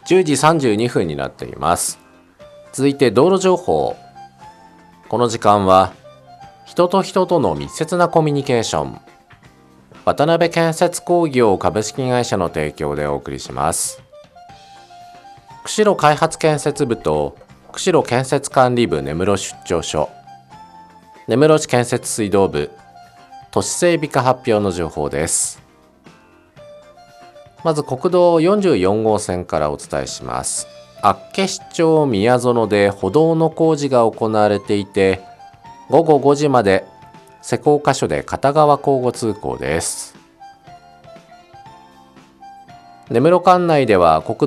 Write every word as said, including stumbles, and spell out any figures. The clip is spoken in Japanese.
じゅうじさんじゅうにふんになっています。続いて道路情報。この時間は人と人との密接なコミュニケーション、渡辺建設工業株式会社の提供でお送りします。釧路開発建設部と釧路建設管理部根室出張所、根室市建設水道部都市整備課発表の情報です。まず国道よんじゅうよん号線からお伝えします。厚岸町宮園で歩道の工事が行われていて、ごごごじまで施工箇所で片側交互通行です。根室管内では国